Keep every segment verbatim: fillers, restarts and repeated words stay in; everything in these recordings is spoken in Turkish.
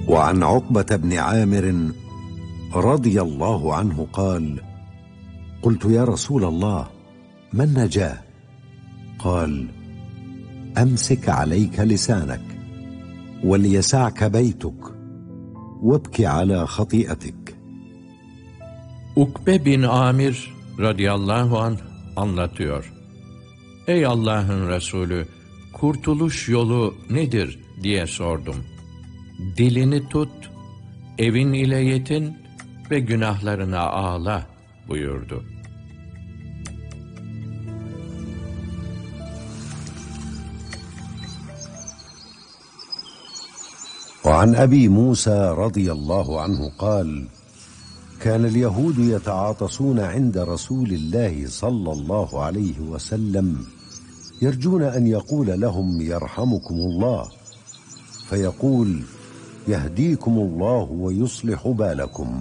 وعن عقبة بن عامر رضي الله عنه قال: قلت يا رسول الله ما النجاة؟ قال: أمسك عليك لسانك وليسعك بيتك وابك على خطيئتك. Ukbe bin Amir radıyallahu anh anlatıyor. Ey Allah'ın Resulü, kurtuluş yolu nedir diye sordum. Dilini tut, evin ile yetin ve günahlarına ağla buyurdu. وعن أبي موسى رضي الله عنه قال: كان اليهود يتعاطسون عند رسول الله صلى الله عليه وسلم يرجون أن يقول لهم يرحمكم الله، فيقول: يهديكم الله ويصلح بالكم.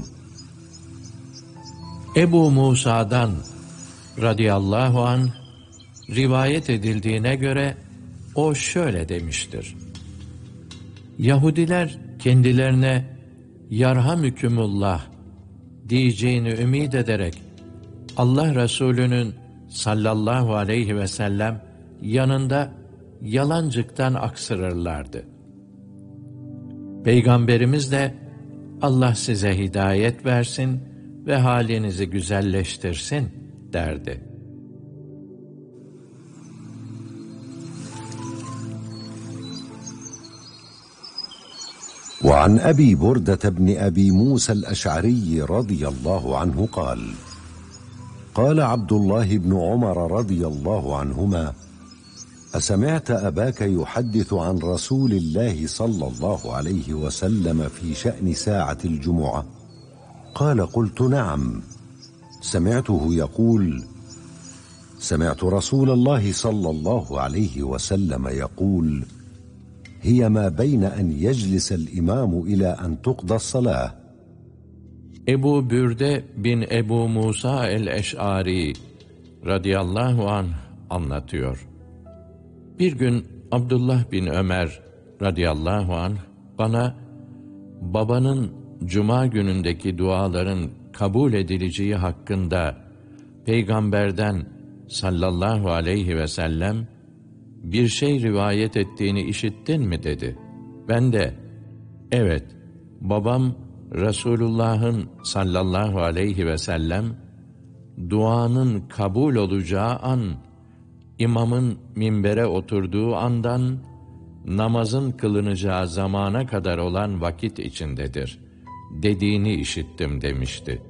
Ebu Musa'dan radıyallahu anh rivayet edildiğine göre o şöyle demiştir. Yahudiler kendilerine yarhamükümullah diyeceğini ümid ederek Allah Resulü'nün sallallahu aleyhi ve sellem yanında yalancıktan aksırırlardı. Peygamberimiz de Allah size hidayet versin ve halinizi güzelleştirsin derdi. وعن أبي بردة بن أبي موسى الأشعري رضي الله عنه قال: قال عبد الله بن عمر رضي الله عنهما: أسمعت أباك يحدث عن رسول الله صلى الله عليه وسلم في شأن ساعة الجمعة؟ قال: قلت نعم، سمعته يقول: سمعت رسول الله صلى الله عليه وسلم يقول: هي ما بين أن يجلس الإمام إلى أن تقضى الصلاة. Ebu Bürde bin Ebu Musa el-Eş'ari radıyallahu anh anlatıyor. Bir gün Abdullah bin Ömer radıyallahu anh bana babanın cuma günündeki duaların kabul edileceği hakkında Peygamberden sallallahu aleyhi ve sellem bir şey rivayet ettiğini işittin mi dedi. Ben de evet, babam Resulullah'ın sallallahu aleyhi ve sellem duanın kabul olacağı an, imamın minbere oturduğu andan namazın kılınacağı zamana kadar olan vakit içindedir dediğini işittim demişti.